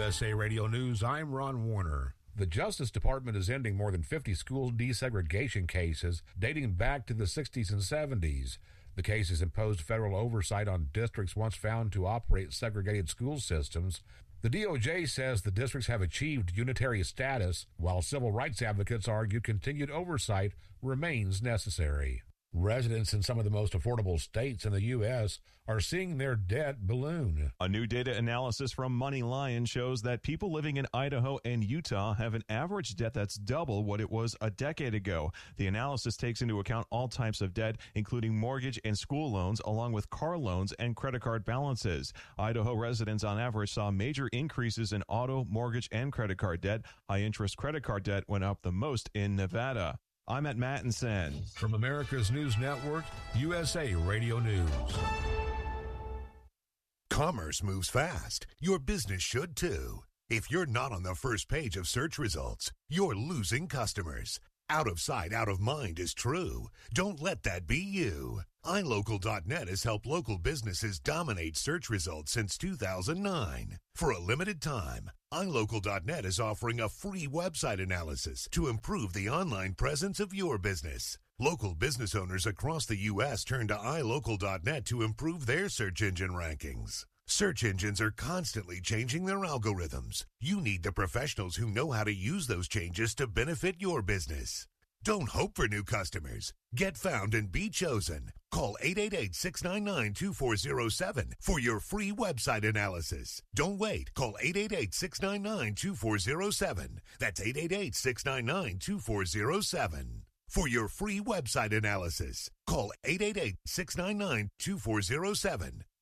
USA Radio News, I'm Ron Warner. The Justice Department is ending more than 50 school desegregation cases dating back to the 60s and 70s. The cases imposed federal oversight on districts once found to operate segregated school systems. The DOJ says the districts have achieved unitary status, while civil rights advocates argue continued oversight remains necessary. Residents in some of the most affordable states in the U.S. are seeing their debt balloon. A new data analysis from Money Lion shows that people living in Idaho and Utah have an average debt that's double what it was a decade ago. The analysis takes into account all types of debt, including mortgage and school loans, along with car loans and credit card balances. Idaho residents on average saw major increases in auto, mortgage, and credit card debt. High-interest credit card debt went up the most in Nevada. I'm at Mattinson. From America's News Network, USA Radio News. Commerce moves fast. Your business should too. If you're not on the first page of search results, you're losing customers. Out of sight, out of mind is true. Don't let that be you. iLocal.net has helped local businesses dominate search results since 2009. For a limited time, iLocal.net is offering a free website analysis to improve the online presence of your business. Local business owners across the U.S. turn to iLocal.net to improve their search engine rankings. Search engines are constantly changing their algorithms. You need the professionals who know how to use those changes to benefit your business. Don't hope for new customers. Get found and be chosen. Call 888-699-2407 for your free website analysis. Don't wait. Call 888-699-2407. That's 888-699-2407. For your free website analysis, call 888-699-2407.